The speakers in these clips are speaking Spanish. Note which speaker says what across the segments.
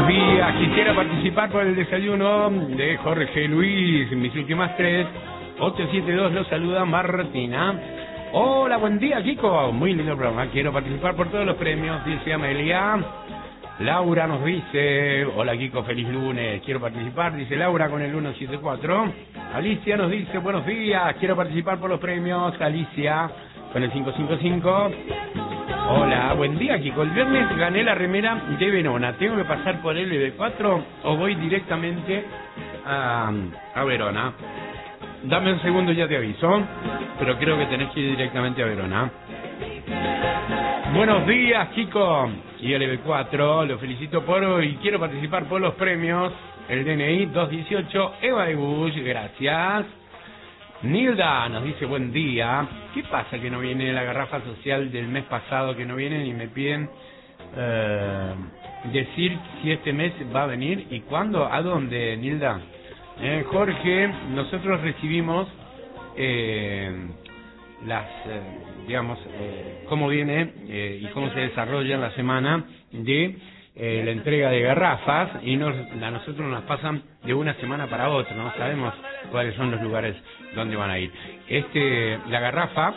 Speaker 1: días, quisiera participar por el desayuno de Jorge Luis, mis últimas tres, 872, los saluda Martina. Hola, buen día, Kiko, muy lindo programa, quiero participar por todos los premios, dice Amelia. Laura nos dice, hola Kiko, feliz lunes, quiero participar, dice Laura con el 174. Alicia nos dice, buenos días, quiero participar por los premios, Alicia con el 555. Hola, buen día Kiko, el viernes gané la remera de Verona, ¿tengo que pasar por el LB4 o voy directamente a Verona? Dame un segundo, ya te aviso, pero creo que tenés que ir directamente a Verona. Buenos días, Kiko. Y LB4, lo felicito por hoy. Quiero participar por los premios. El DNI 218, Eva de Bush, gracias. Nilda nos dice buen día. ¿Qué pasa que no viene la garrafa social del mes pasado? Que no vienen y me piden decir si este mes va a venir y cuándo, a dónde, Nilda. Jorge, nosotros recibimos digamos, cómo viene y cómo se desarrolla la semana de la entrega de garrafas y a nosotros nos pasan de una semana para otra, no sabemos cuáles son los lugares donde van a ir. La garrafa,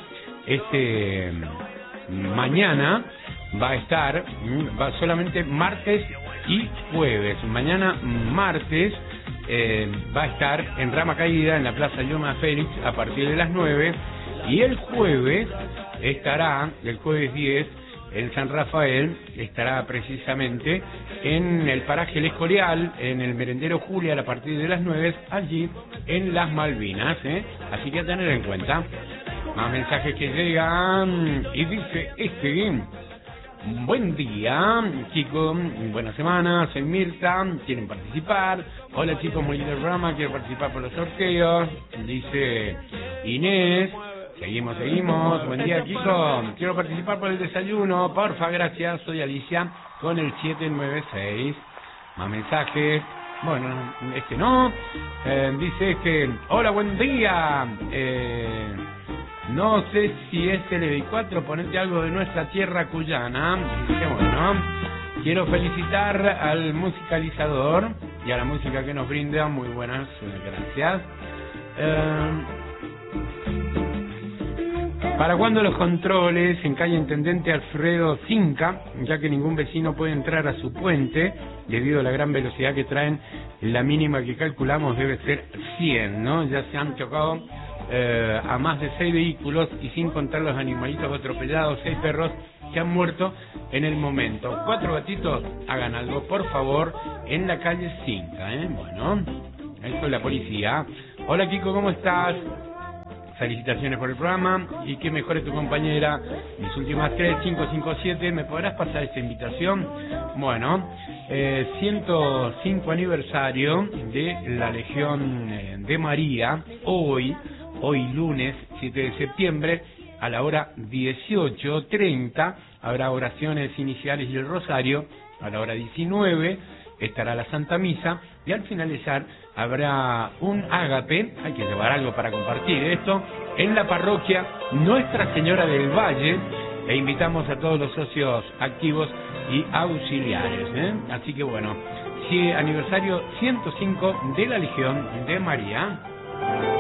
Speaker 1: mañana va a estar, solamente martes y jueves. Mañana martes va a estar en Rama Caída, en la Plaza Yoma Félix, a partir de las 9. Y el jueves 10, en San Rafael, estará precisamente en el paraje El Escorial, en el merendero Julia, a partir de las 9, allí en Las Malvinas, Así que a tener en cuenta. Más mensajes que llegan, y dice buen día, chicos, buena semana, soy Mirta, quieren participar. Hola chicos, muy lindo el programa, quiero participar por los sorteos, dice Inés. Seguimos. Buen día, Kiko. Quiero participar por el desayuno. Porfa, gracias. Soy Alicia con el 796. Más mensajes. Bueno, no. Dice hola, buen día. No sé si es LB4, ponete algo de nuestra tierra cuyana. Dice, bueno, quiero felicitar al musicalizador y a la música que nos brinda. Muy buenas, gracias. ¿Para cuándo los controles en calle Intendente Alfredo Cinca? Ya que ningún vecino puede entrar a su puente debido a la gran velocidad que traen. La mínima que calculamos debe ser 100, ¿no? Ya se han chocado a más de 6 vehículos y sin contar los animalitos atropellados, 6 perros que han muerto en el momento. 4 gatitos, hagan algo, por favor, en la calle Cinca, Bueno, eso es la policía. Hola Kiko, ¿cómo estás? Felicitaciones por el programa y que mejore tu compañera. Mis últimas 3, 5, 5, 7. ¿Me podrás pasar esta invitación? Bueno, 105 aniversario de la Legión de María. Hoy lunes 7 de septiembre a la hora 18:30 habrá oraciones iniciales y el rosario. A la hora 19 estará la Santa Misa y al finalizar habrá un ágape, hay que llevar algo para compartir esto, en la parroquia Nuestra Señora del Valle, e invitamos a todos los socios activos y auxiliares, Así que bueno, aniversario 105 de la Legión de María.